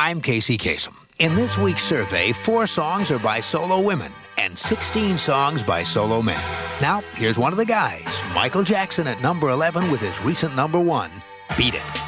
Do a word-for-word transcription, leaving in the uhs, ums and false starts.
I'm Casey Kasem. In this week's survey, four songs are by solo women and sixteen songs by solo men. Now, here's one of the guys, Michael Jackson at number eleven with his recent number one, Beat It.